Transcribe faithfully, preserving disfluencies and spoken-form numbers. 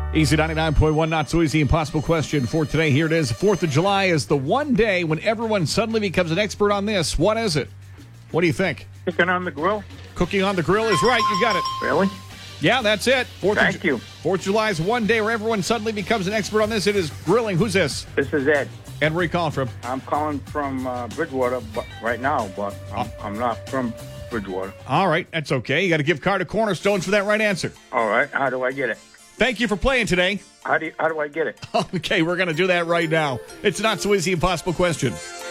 Easy ninety-nine point one, not so easy. Impossible question for today. Here it is. fourth of July is the one day when everyone suddenly becomes an expert on this. What is it? What do you think? Cooking on the grill. Cooking on the grill is right. You got it. Really? Yeah, that's it. Fourth Thank of, you. fourth of July is one day where everyone suddenly becomes an expert on this. It is grilling. Who's this? This is Ed. And where are you calling from? I'm calling from uh, Bridgewater but right now, but I'm, I'm not from Bridgewater. All right, that's okay. You got a gift card to Cornerstones for that right answer. All right. How do I get it? Thank you for playing today. How do you, how do I get it? Okay, we're going to do that right now. It's not so easy, impossible question.